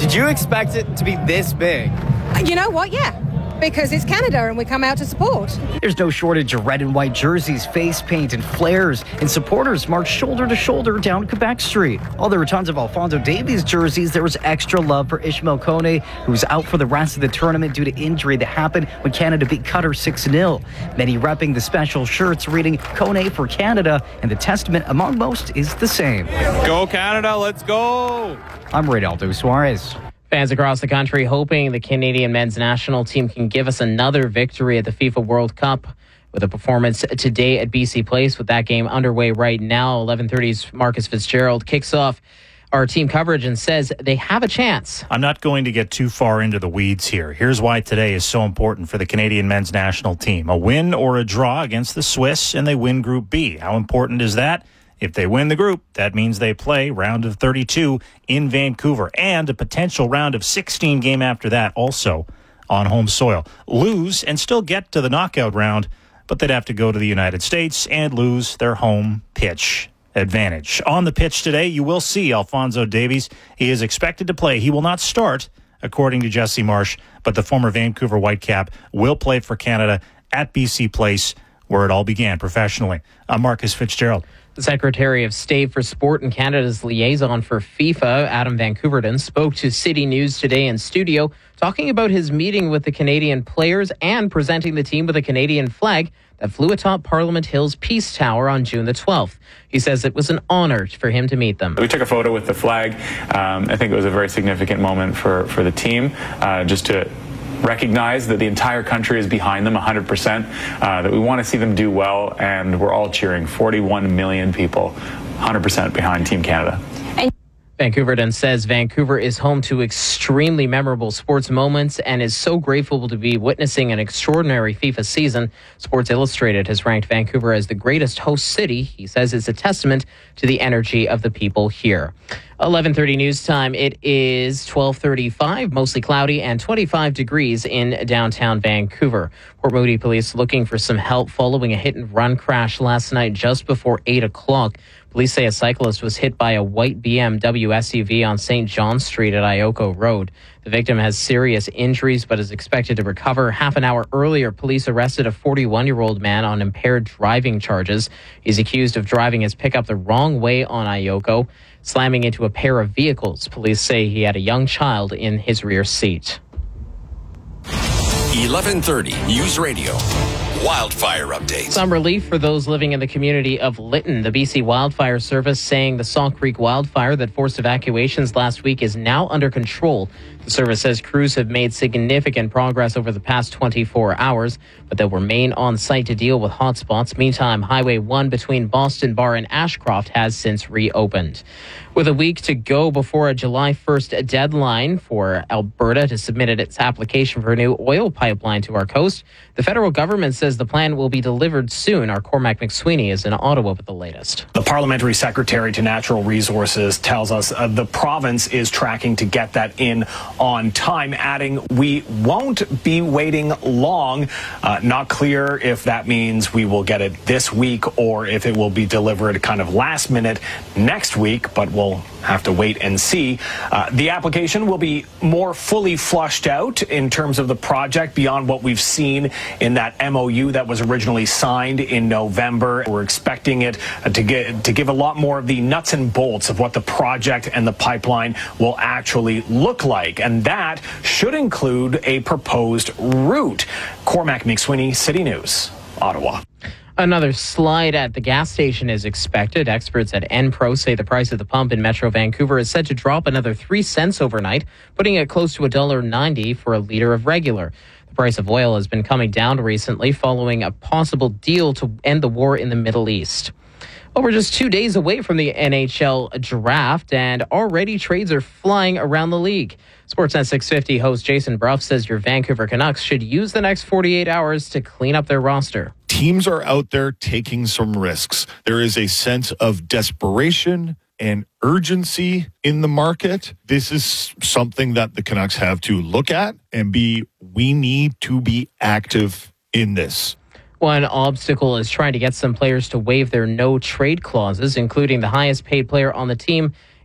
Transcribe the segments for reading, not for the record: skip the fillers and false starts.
Did you expect it to be this big? You know what? Yeah. Because it's Canada and we come out to support. There's no shortage of red and white jerseys, face paint, and flares, and supporters march shoulder to shoulder down Quebec Street. While there were tons of Alphonso Davies jerseys, there was extra love for Ishmael Kone, who's out for the rest of the tournament due to injury that happened when Canada beat Qatar 6-0. Many repping the special shirts reading Kone for Canada, and the testament among most is the same. Go Canada, let's go! I'm Reynaldo Suarez. Fans across the country hoping the Canadian men's national team can give us another victory at the FIFA World Cup with a performance today at BC Place. With that game underway right now, 11:30's Marcus Fitzgerald kicks off our team coverage and says they have a chance. I'm not going to get too far into the weeds here. Here's why today is so important for the Canadian men's national team. A win or a draw against the Swiss, and they win Group B. How important is that? If they win the group, that means they play round of 32 in Vancouver and a potential round of 16 game after that also on home soil. Lose and still get to the knockout round, but they'd have to go to the United States and lose their home pitch advantage. On the pitch today, you will see Alphonso Davies. He is expected to play. He will not start, according to Jesse Marsh, but the former Vancouver Whitecap will play for Canada at BC Place, where it all began professionally. I'm Marcus Fitzgerald. The Secretary of State for Sport and Canada's liaison for FIFA, Adam Van Couverden, spoke to City News today in studio, talking about his meeting with the Canadian players and presenting the team with a Canadian flag that flew atop Parliament Hill's Peace Tower on June the 12th. He says it was an honor for him to meet them. We took a photo with the flag. I think it was a very significant moment for the team, just to recognize that the entire country is behind them 100%, that we want to see them do well, and we're all cheering. 41 million people, 100% behind Team Canada. Vancouverden says Vancouver is home to extremely memorable sports moments and is so grateful to be witnessing an extraordinary FIFA season. Sports Illustrated has ranked Vancouver as the greatest host city. He says it's a testament to the energy of the people here. 11:30 news time. It is 12:35, mostly cloudy and 25 degrees in downtown Vancouver. Port Moody police looking for some help following a hit-and-run crash last night just before 8 o'clock. Police say a cyclist was hit by a white BMW SUV on St. John Street at Ioko Road. The victim has serious injuries but is expected to recover. Half an hour earlier, police arrested a 41-year-old man on impaired driving charges. He's accused of driving his pickup the wrong way on Ioko, slamming into a pair of vehicles. Police say he had a young child in his rear seat. 11:30 News Radio. Wildfire updates. Some relief for those living in the community of Lytton. The BC Wildfire Service saying the Sauk Creek wildfire that forced evacuations last week is now under control. The service says crews have made significant progress over the past 24 hours, but they'll remain on site to deal with hotspots. Meantime, Highway 1 between Boston Bar and Ashcroft has since reopened. With a week to go before a July 1st deadline for Alberta to submit its application for a new oil pipeline to our coast, the federal government says the plan will be delivered soon. Our Cormac McSweeney is in Ottawa with the latest. The Parliamentary Secretary to Natural Resources tells us the province is tracking to get that in on time, adding we won't be waiting long. Not clear if that means we will get it this week or if it will be delivered kind of last minute next week, but we'll have to wait and see. The application will be more fully flushed out in terms of the project beyond what we've seen in that MOU that was originally signed in November. We're expecting it to give a lot more of the nuts and bolts of what the project and the pipeline will actually look like. And that should include a proposed route. Cormac McSweeney, City News, Ottawa. Another slide at the gas station is expected. Experts at Enpro say the price of the pump in Metro Vancouver is set to drop another 3 cents overnight, putting it close to $1.90 for a liter of regular. The price of oil has been coming down recently following a possible deal to end the war in the Middle East. Well, we're just 2 days away from the NHL draft, and already trades are flying around the league. Sportsnet 650 host Jason Bruff says your Vancouver Canucks should use the next 48 hours to clean up their roster. Teams are out there taking some risks. There is a sense of desperation and urgency in the market. This is something that the Canucks have to look at and we need to be active in this. One obstacle is trying to get some players to waive their no-trade clauses, including the highest-paid player on the team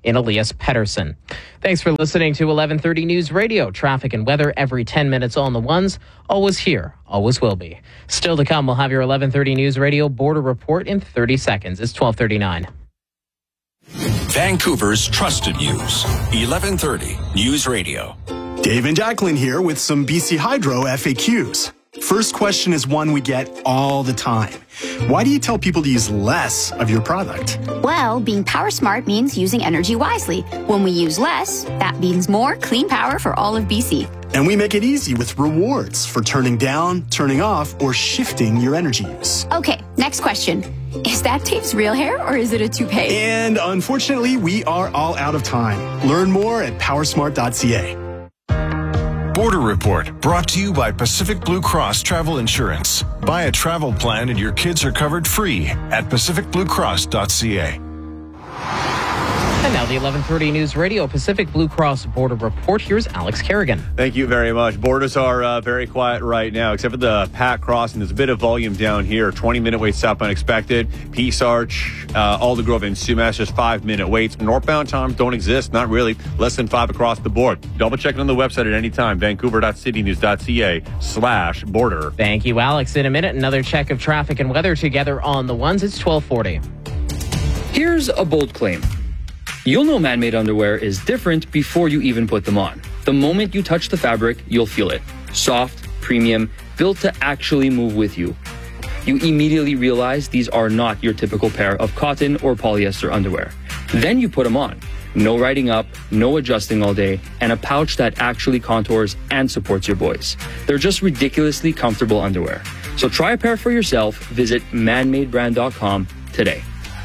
in Elias Pettersson. Thanks for listening to 1130 News Radio. Traffic and weather every 10 minutes on the ones. Always here, always will be. Still to come, we'll have your 1130 News Radio border report in 30 seconds. It's 12:39. Vancouver's trusted news. 1130 News Radio. Dave and Jacqueline here with some BC Hydro FAQs. First question is one we get all the time. Why do you tell people to use less of your product? Well, being power smart means using energy wisely. When we use less, that means more clean power for all of BC. And we make it easy with rewards for turning down, turning off, or shifting your energy use. Okay, next question. Is that Dave's real hair or is it a toupee? And unfortunately, we are all out of time. Learn more at powersmart.ca. Border Report, brought to you by Pacific Blue Cross Travel Insurance. Buy a travel plan and your kids are covered free at pacificbluecross.ca. And now the 1130 News Radio Pacific Blue Cross Border Report. Here's Alex Kerrigan. Thank you very much. Borders are very quiet right now, except for the Pat crossing. There's a bit of volume down here. 20-minute wait stop unexpected. Peace Arch, Aldergrove, and Sumas, just 5-minute waits. Northbound times don't exist. Not really. Less than 5 across the board. Double check it on the website at any time. Vancouver.citynews.ca/border. Thank you, Alex. In a minute, another check of traffic and weather together on the ones. It's 12:40. Here's a bold claim. You'll know man-made underwear is different before you even put them on. The moment you touch the fabric, you'll feel it. Soft, premium, built to actually move with you. You immediately realize these are not your typical pair of cotton or polyester underwear. Then you put them on. No riding up, no adjusting all day, and a pouch that actually contours and supports your boys. They're just ridiculously comfortable underwear. So try a pair for yourself. Visit manmadebrand.com today.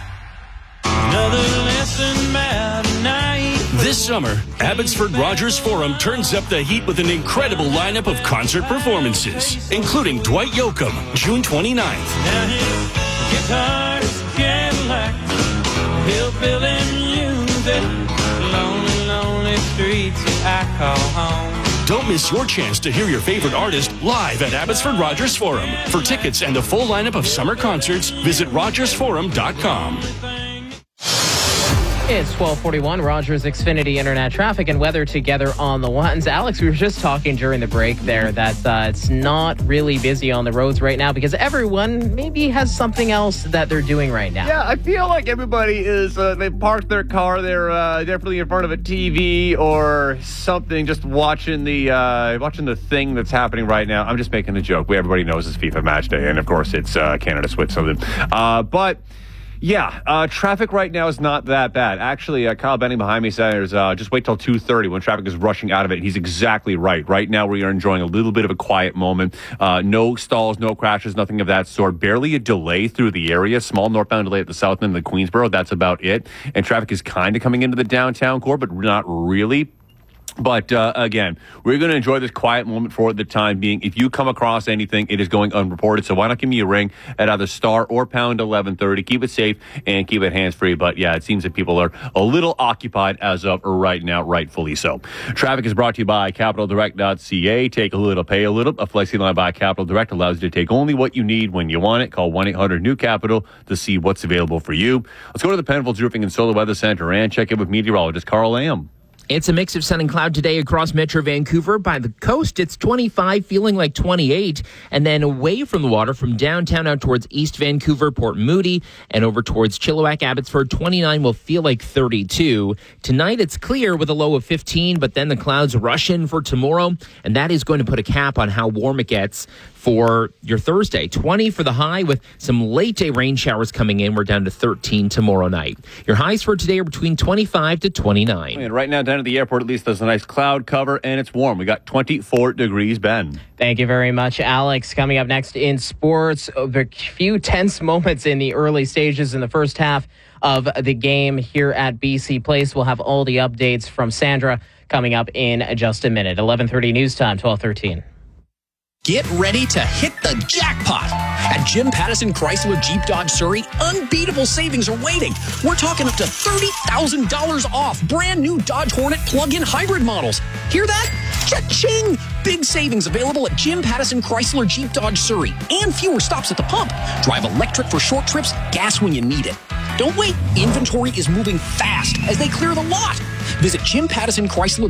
This summer, Abbotsford Rogers Forum turns up the heat with an incredible lineup of concert performances, including Dwight Yoakam, June 29th. Guitars, Cadillac, hillbilly music, lonely streets I call home. Don't miss your chance to hear your favorite artist live at Abbotsford Rogers Forum. For tickets and a full lineup of summer concerts, visit rogersforum.com. It's 12:41. Rogers Xfinity Internet traffic and weather together on the ones. Alex, we were just talking during the break there that it's not really busy on the roads right now because everyone maybe has something else that they're doing right now. Yeah, I feel like everybody is, they've parked their car. They're definitely in front of a TV or something, just watching the thing that's happening right now. I'm just making a joke. Everybody knows it's FIFA match day, and of course it's Canada Switzerland. But yeah, traffic right now is not that bad. Actually, Kyle Benning behind me says just wait till 2:30 when traffic is rushing out of it. He's exactly right. Right now, we are enjoying a little bit of a quiet moment. No stalls, no crashes, nothing of that sort. Barely a delay through the area. Small northbound delay at the south end of the Queensboro. That's about it. And traffic is kind of coming into the downtown core, but not really. But again, we're going to enjoy this quiet moment for the time being. If you come across anything, it is going unreported. So why not give me a ring at either star or pound 1130. Keep it safe and keep it hands-free. But yeah, it seems that people are a little occupied as of right now, rightfully so. Traffic is brought to you by CapitalDirect.ca. Take a little, pay a little. A flexi line by Capital Direct allows you to take only what you need when you want it. Call 1-800-NEW-CAPITAL to see what's available for you. Let's go to the Penfolds Roofing and Solar Weather Center and check in with meteorologist Carl Lamb. It's a mix of sun and cloud today across Metro Vancouver. By the coast, it's 25, feeling like 28. And then away from the water, from downtown out towards East Vancouver, Port Moody, and over towards Chilliwack, Abbotsford, 29 will feel like 32. Tonight, it's clear with a low of 15, but then the clouds rush in for tomorrow, and that is going to put a cap on how warm it gets for your Thursday. 20 for the high with some late day rain showers coming in. We're down to 13 tomorrow night. Your highs for today are between 25 to 29. And right now down at the airport, at least there's a nice cloud cover and it's warm. We got 24 degrees, Ben. Thank you very much, Alex. Coming up next in sports, a few tense moments in the early stages in the first half of the game here at BC Place. We'll have all the updates from Sandra coming up in just a minute. 11:30 news time, 12:13. Get ready to hit the jackpot. At Jim Pattison Chrysler Jeep Dodge Surrey, unbeatable savings are waiting. We're talking up to $30,000 off brand new Dodge Hornet plug-in hybrid models. Hear that? Cha-ching! Big savings available at Jim Pattison Chrysler Jeep Dodge Surrey and fewer stops at the pump. Drive electric for short trips, gas when you need it. Don't wait. Inventory is moving fast as they clear the lot. Visit Jim Pattison Chrysler